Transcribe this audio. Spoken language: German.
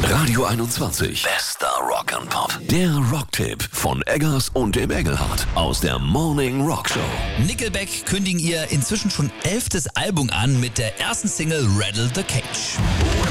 Radio 21. Bester Rock'n'Pop. Der Rocktipp von Eggers und dem Engelhardt aus der Morning Rock Show. Nickelback kündigen ihr inzwischen schon 11. Album an mit der ersten Single Rattle the Cage.